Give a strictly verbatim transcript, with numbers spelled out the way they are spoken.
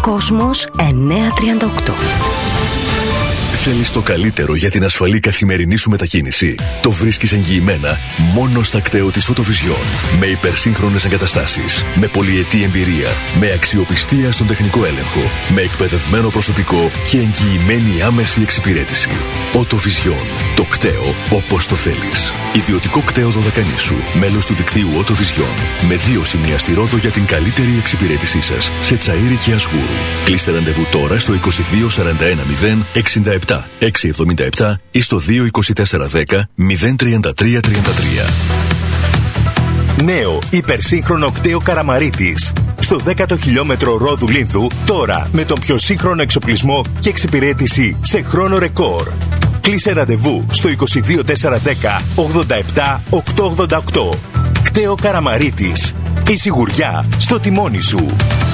Κόσμος εννιακόσια τριάντα οκτώ. Θέλεις το καλύτερο για την ασφαλή καθημερινή σου μετακίνηση? Το βρίσκεις εγγυημένα μόνο στα κτέο της Autovision. Με υπερσύγχρονες εγκαταστάσεις, με πολυετή εμπειρία, με αξιοπιστία στον τεχνικό έλεγχο, με εκπαιδευμένο προσωπικό και εγγυημένη άμεση εξυπηρέτηση. Autovision. Το κτέο όπως το θέλεις. Ιδιωτικό κτέο Δωδεκανήσου. Μέλος του δικτύου Autovision. Με δύο σημεία στη Ρόδο για την καλύτερη εξυπηρέτησή σας. Σε Τσαΐρι και Ασγούρου. Κλείστε ραντεβού τώρα στο είκοσι δύο σαράντα ένα μηδέν εξήντα επτά εξακόσια εβδομήντα επτά ή στο δύο είκοσι τέσσερα δέκα μηδέν τριάντα τρία τριάντα τρία. Νέο υπερσύγχρονο κτέο Καραμαρίτης. Στο δέκατο χιλιόμετρο Ρόδου Λίνθου, τώρα με τον πιο σύγχρονο εξοπλισμό και εξυπηρέτηση σε χρόνο ρεκόρ. Κλείσε ραντεβού στο είκοσι δύο τέσσερα δέκα ογδόντα επτά οκτακόσια ογδόντα οκτώ. Κτέο Καραμαρίτης. Η σιγουριά στο τιμόνι σου.